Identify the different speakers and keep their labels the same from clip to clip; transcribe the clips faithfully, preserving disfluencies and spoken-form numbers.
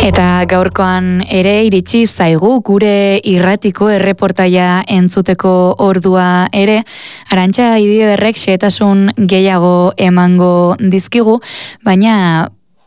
Speaker 1: Eta gaurkoan ere iritsi zaigu gure irratiko erreportaia entzuteko ordua ere, Arantxa Idiederrek xehetasun gehiago emango dizkigu, baina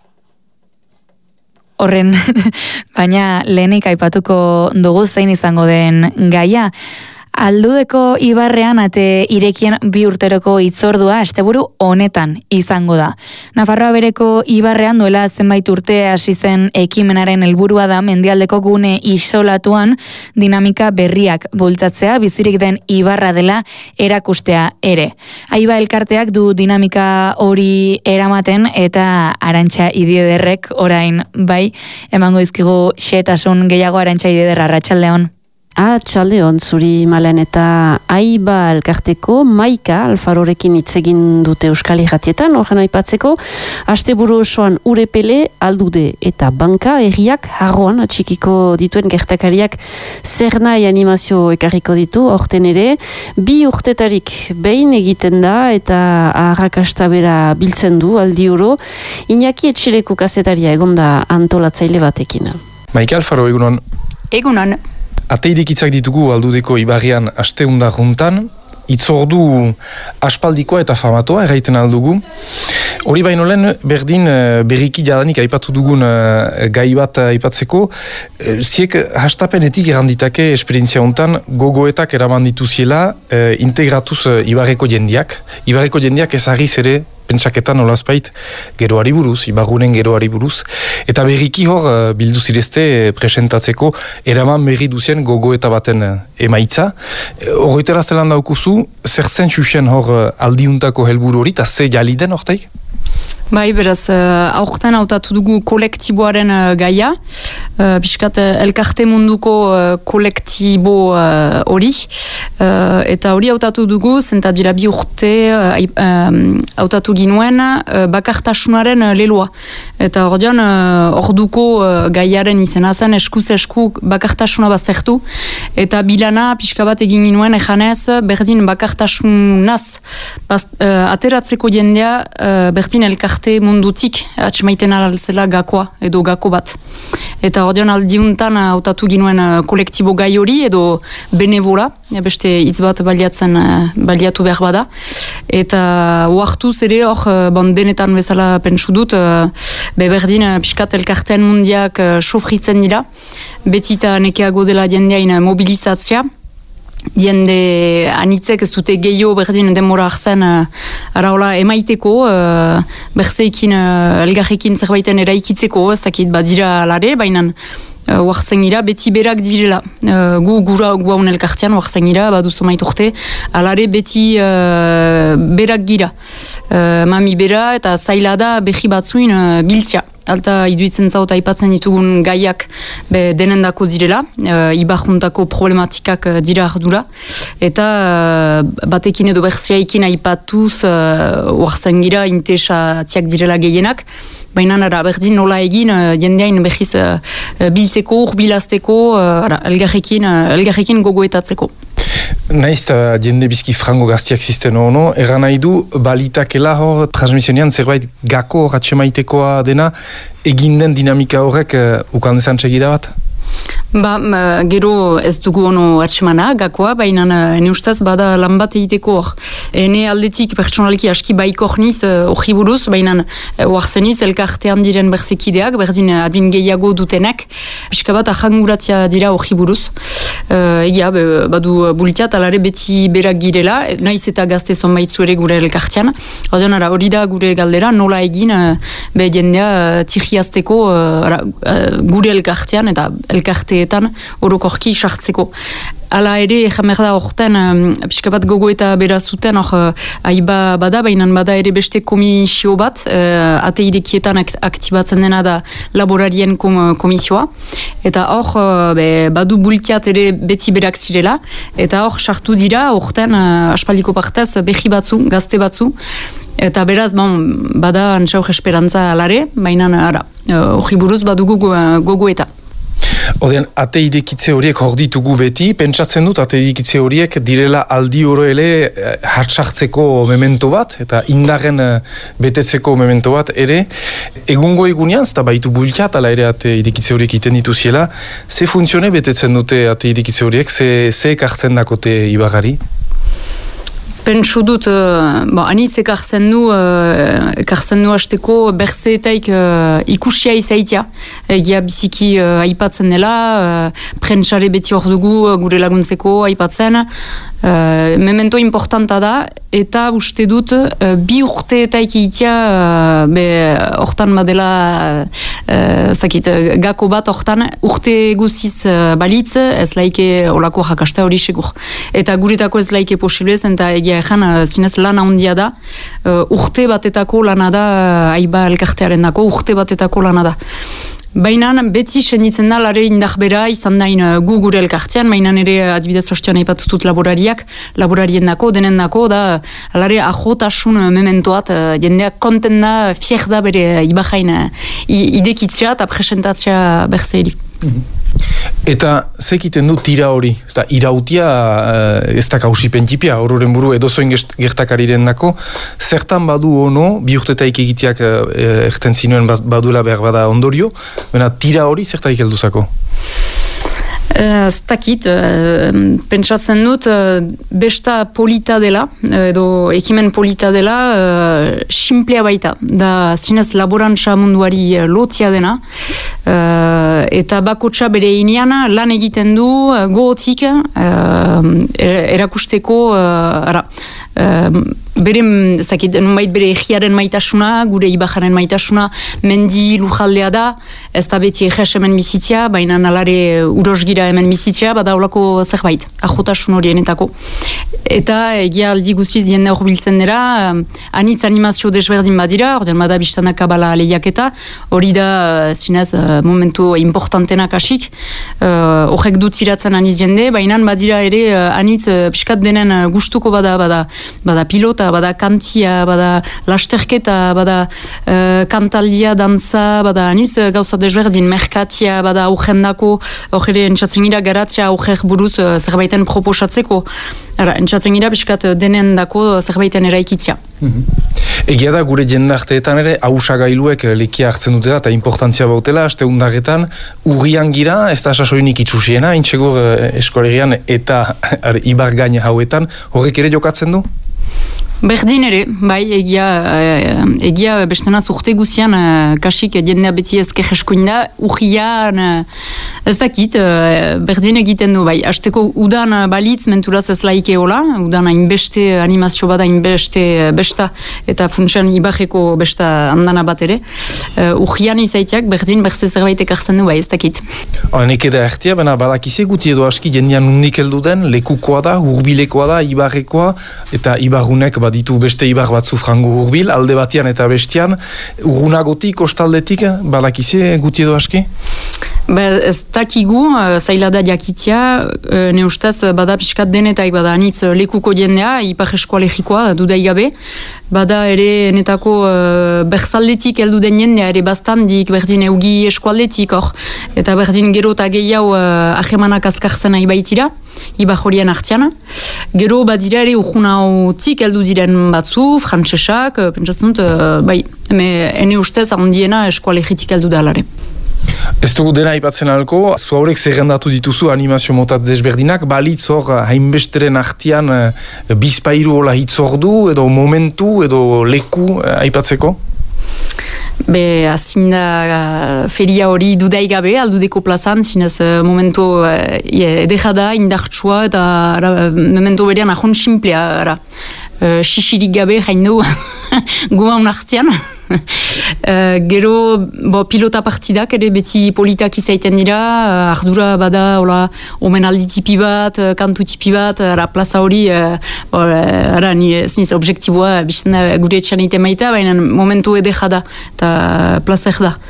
Speaker 1: horren baina lehenik aipatuko dugu zein izango den gaia. Aldudeko ibarrean ate irekien bi urteroko hitzordua asteburu honetan izango da. Nafarroa bereko ibarrean duela zenbait urte hasi zen ekimenaren helburua da mendialdeko gune isolatuan dinamika berriak bultzatzea, bizirik den ibarra dela erakustea ere. Aiba elkarteak du dinamika hori eramaten eta Arantxa Idiederrek orain bai emango dizkigu xehetasun gehiago. Arantxa Idiederra, arratsaldeon.
Speaker 2: Atxaldeon, zuri Malen, eta Aiba elkarteko Maika Alfarorekin hitz egin dute Euskal Irratietan, horren aipatzeko, asteburu osoan Urepele, Aldude eta Banka herriak harroan atxikiko dituen gertakariak zer nahi animazio ekarriko ditu, horten ere, bi urtetarik behin egiten da eta arrakasta bera biltzen du aldi oro, Iñaki Etxileko kazetaria egonda antolatzaile batekin.
Speaker 3: Maika Alfaro, egunon.
Speaker 1: Egunon.
Speaker 3: Ateirik hitzak ditugu Aldudeko ibarrian asteunda juntan, itzordu aspaldikoa eta famatoa erraiten aldugu. Hori baino lehen berdin berriki jadanik aipatu dugun gai bat aipatzeko, ziek hastapenetik erranditake esperientzia hontan gogoetak eraman dituziela integratuz ibarreko jendiak. Ibarreko jendiak ezagiz ere pentsaketan olazpait geroari buruz, ibargunen geroari buruz, eta berriki hor bildu zirezte presentatzeko eraman berri duzien gogoeta baten emaitza. Horretara zelan daukuzu, zer zen xuxen hor aldiuntako helburu hori, eta ze jali den hortaik?
Speaker 4: Bai, beraz, uh, aurten hautatu dugu kolektiboaren uh, gaia, uh, biskat uh, elkarte munduko uh, kolektibo hori, uh, uh, eta hori hautatu dugu, zenta dira bi urte hautatu uh, ginuen uh, bakartasunaren uh, leloa. Eta ordean, uh, orduko uh, gaiaren izena zen, eskuz esku bakartasuna baztertu, eta bilana pixka bat egin ginuen ejanez, berdin bakartasunaz baz, uh, ateratzeko jendea uh, berdin elkarte mundutik atxemaiten alzela gakoa edo gako bat. Eta ordean aldiuntan hautatu ginuen kolektibo gai hori edo benevola, beste hitz bat baliatzen baliatu behar bada. Eta uartuz ere hor bon, denetan bezala pentsu dut, beberdin piskat elkartean mundiak sofritzen dira, beti eta nekeago dela jendeain mobilizatzea, jende anitzek ez dute gehiago berdin denbora hartzen uh, araola emaiteko, uh, berzeekin, uh, elgarrekin zerbaiten eraikitzeko, ez dakit badira alare, baina uh, huartzen gira, beti berak direla. Uh, gu gura guaun elkartean huartzen gira, baduzo maitorte, alare beti uh, berak gira. Uh, mami bera eta zaila da behi batzuin uh, biltzea. Alta iduitzen zaut aipatzen ditugun gaiak be, denendako direla, e, ibarjuntako problematikak dira ardura, eta e, batekin edo berziaikin aipatuz oartzen gira intesatiak direla gehienak, baina ara, berdin nola egin jendeain behiz e, biltzeko, urbilazteko, e, elgarrekin, elgarrekin gogoetatzeko.
Speaker 3: Naiz eta jende bizki frango gaztiak zisten hono, erran nahi du balitakela hor transmisionean zerbait gako ratxemaitekoa dena, egin den dinamika horrek uh, ukan dezan segida bat?
Speaker 4: Ba, gero ez dugu ono atxemana, gakoa, baina ene ustaz bada lan bat egiteko hor. Ene aldetik pertsonaliki aski baiko niz hori buruz, baina oarzeniz elkartean diren berzekideak, berdin adin gehiago dutenek, pixka bat ahanguratzia dira hori buruz. Uh, egia, be, badu bultiat, alare beti berak girela, naiz eta gazte zonbaitzu ere gure elkartean. Ordean, hori da gure galdera, nola egin be jendea uh, txihiazteko uh, uh, gure elkartean eta elkarteetan orokorki sartzeko. Hala ere, jamer da horten, um, pixka bat gogo eta bera zuten, hor uh, aiba bada, baina bada ere beste komisio bat, uh, ateidekietan akt aktibatzen dena da laborarien kom komisioa. Eta hor, uh, be, badu bultiat ere beti berak zirela, eta hor, sartu dira, horten, uh, aspaldiko partez, behi batzu, gazte batzu, eta beraz, bon, bada antxaur esperantza alare, baina, ara, hori uh, buruz badugu gogo eta.
Speaker 3: Odean, ate idekitze horiek hor ditugu beti, pentsatzen dut ate idekitze horiek direla aldi oro ele hartxartzeko memento bat, eta indarren betetzeko memento bat ere, egungo egunean, eta baitu bultxat, ala ere ate idekitze horiek iten dituziela, ze funtzione betetzen dute ate idekitze horiek, ze, ze ekartzen dakote Ibarrari?
Speaker 4: Pentsu dut, uh, ba, anitz ekartzen du, uh, ekartzen du hasteko berzeetaik uh, ikusia izaitia. Egia biziki uh, aipatzen dela, uh, prentsare beti hor dugu uh, gure laguntzeko aipatzen. Uh, memento importanta da, eta uste dut uh, bi urteetaik egitea, uh, be hortan badela, uh, zakit, gako bat hortan, urte guziz uh, balitz, ez laike olako jakasta hori segur. Eta guretako ez laike posiblez, eta egia egan, zinez lana handia da, uh, urte batetako lana da, uh, aiba elkartearen dako, urte batetako lana da. Baina beti senditzen da lare indarbera izan dain uh, gu gure elkartean, baina ere adibidez hostian aipatutut laborariak, laborarien dako, denen dako, da lare ahotasun mementoat, uh, jendeak konten da, fier da bere Ibarrain uh, idekitzea eta presentatzea berzeri.
Speaker 3: Mm-hmm. Eta zekiten du tira hori, eta irautia ez da kausi pentsipia, horren buru edozoin gertakariren dako, zertan badu ono, bi urtetaik egiteak erten zinuen badula behar bada ondorio, baina tira hori zertaik helduzako?
Speaker 4: Ez dakit, uh, pentsatzen dut uh, besta polita dela, edo ekimen polita dela, uh, simplea baita, da zinez laborantza munduari uh, lotia dena, uh, eta bakotxa bere inean lan egiten du uh, gogotik uh, erakusteko, uh, ara, uh, bere, zakit, nunbait bere egiaren maitasuna, gure Ibarraren maitasuna, mendi lujaldea da, ez da beti eges hemen bizitzea, baina nalare urosgira hemen bizitzea, bada olako zerbait, ajotasun horienetako. Eta egia aldi guztiz jende hor biltzen dira, anitz animazio desberdin badira, ordean bada biztanak abala lehiaketa, hori da, zinez, momentu importantenak asik, horrek dut ziratzen aniz jende, baina badira ere anitz piskat denen gustuko bada, bada, bada pilota, bada kantia, bada lasterketa, bada uh, kantaldia, danza, bada aniz gauza desberdin, merkatia, bada aujendako, horre entzatzen gira garatzea aujer buruz uh, zerbaiten proposatzeko. Ara, entzatzen gira biskat denen dako zerbaiten eraikitzea.
Speaker 3: Mm-hmm. Egia da gure jendarteetan ere hausagailuek lekia hartzen dute da eta importantzia bautela, aste undarretan urrian gira, ez da sasoinik itxusiena, intxegur eskolerian eta Ibargain hauetan, horrek ere jokatzen du?
Speaker 4: Berdin ere, bai, egia, egia bestenaz urte guzian, kasik jendea beti ezker eskoin da, urrian, ez dakit, berdin egiten du, bai, hasteko udan balitz menturaz ez laike hola, udan hainbeste animazio bada hainbeste besta, eta funtsan Ibarreko besta handana bat ere, urrian izaiteak berdin berze zerbait ekartzen du, bai, ez dakit.
Speaker 3: Horenek eda ertia, baina badakize guti edo aski jendean nundik heldu den, lekukoa da, hurbilekoa da, Ibarrekoa, eta Ibarrunek baditu beste Ibar batzu frango hurbil, alde batian eta bestian, urgunagotik, ostaldetik, badakize guti edo aski?
Speaker 4: Ba, ez dakigu, zaila da jakitzea, ne ustez bada piskat denetak, bada anitz lekuko jendea, Ipar eskoalegikoa, dudai gabe, bada ere netako uh, berzaldetik heldu den jendea, ere bastandik, berdin eugi eskualdetik hor, eta berdin gero eta gehiago uh, ahemanak azkartzen nahi baitira, Ibar horien artiana. Gero badira ere urgunautik heldu diren batzu, frantsesak, pentsatzen dut, uh, bai, ene ustez handiena eskualegitik heldu da alare.
Speaker 3: Ez dugu dena aipatzen alko, zu haurek zerrendatu dituzu animazio motat desberdinak, balitz hor hainbesteren artian bizpairu hola hitzordu, edo momentu, edo leku aipatzeko?
Speaker 4: Be, azin da feria hori dudai gabe, aldudeko plazan, zinez momentu edera da, indartsua, eta ara, memento berean ahon simplea, ara, xixirik gabe, jain du, guma unartzean. Uh, gero bo, pilota partidak ere beti politak izaiten dira, uh, ardura bada hola, omenaldi tipi bat, uh, kantu tipi bat, ara plaza hori uh, ara ni ziniz objektiboa bizten gure etxan ite maita, baina momentu edera da eta plazer da.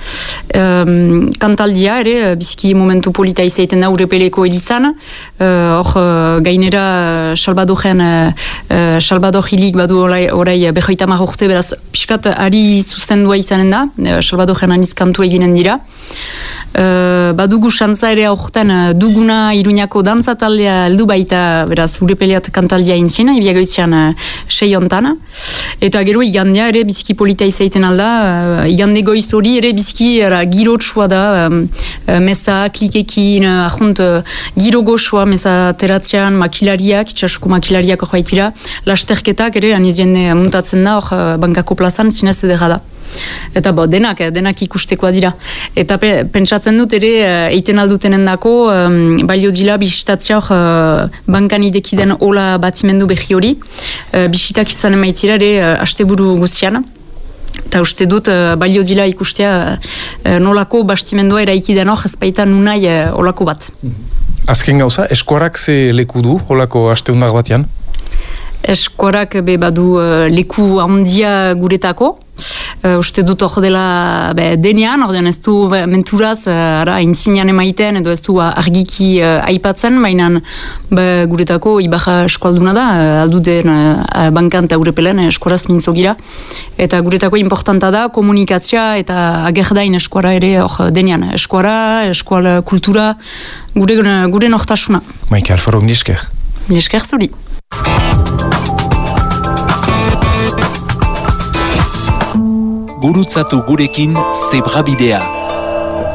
Speaker 4: Um, kantaldia ere, biziki momentu polita izaiten da Urepeleko elizan, hor uh, gainera Salvadoren uh, Salvador hilik badu orai, orai behoita mar urte, beraz piskat ari zuzendua izanen da, uh, Salvadoren aniz kantu eginen dira. Uh, badugu xantza ere aurten uh, duguna Iruñako dantza taldea heldu baita, beraz Urepeleat kantaldia intzina, ibiagoizian uh, sei ontan. Eta gero igandea ere biziki polita izaiten alda, uh, igande goiz hori ere biziki uh, girotsua da, um, uh, meza klikekin, uh, ahunt uh, giro goxua meza teratzean makilariak, itxasuko makilariak hor baitira, lasterketak ere aniz jende muntatzen da hor uh, bankako plazan zinez edera da. Eta bo, denak, denak ikustekoa dira. Eta pe, pentsatzen dut ere, eiten aldutenen dako, um, balio dila bisitatzea hor uh, bankan idekiden hola batimendu behi hori. Uh, bisitak izan emaitira ere, uh, asteburu guztian. Eta uste dut, uh, balio dila ikustea uh, nolako bastimendua eraikiden hor, ezpaita nunai uh, olako bat.
Speaker 3: Azken gauza, eskuarak ze leku du olako asteundar batean?
Speaker 4: Eskuarak be badu uh, leku handia guretako. Uh, uste dut hor dela be, denean, ordean ez du be, menturaz uh, ara, intzinean emaiten edo ez du uh, argiki uh, aipatzen, baina be, guretako ibaja eskualduna da, uh, aldu den uh, bankan eta Urepelen uh, eskuaraz mintzo gira. Eta guretako importanta da komunikazioa eta agerdain eskuara ere hor denean. Eskuara, eskuala kultura, gure, gure nortasuna.
Speaker 3: Maika Alfaro, milesker.
Speaker 4: Milesker zuri.
Speaker 5: Gurutzatu gurekin Zebrabidea.